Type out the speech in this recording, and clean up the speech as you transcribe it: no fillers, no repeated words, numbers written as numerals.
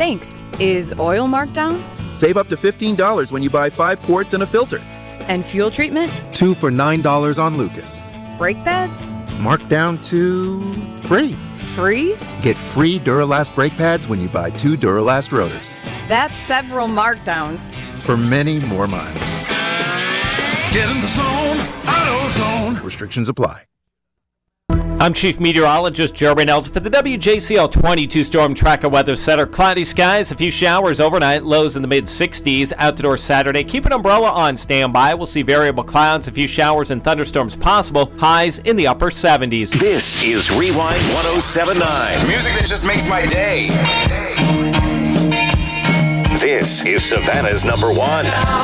Thanks. Is oil marked down? Save up to $15 when you buy 5 quarts and a filter. And fuel treatment? 2 for $9 on Lucas. Brake pads? Marked down to free. Free? Get free Duralast brake pads when you buy 2 Duralast rotors. That's several markdowns. For many more miles. Get in the zone, AutoZone. Restrictions apply. I'm Chief Meteorologist Jeremy Nelson for the WJCL 22 Storm Tracker Weather Center. Cloudy skies, a few showers overnight, lows in the mid-60s. Out the door Saturday. Keep an umbrella on standby. We'll see variable clouds, a few showers and thunderstorms possible. Highs in the upper 70s. This is Rewind 107.9. Music that just makes my day. This is Savannah's number 1.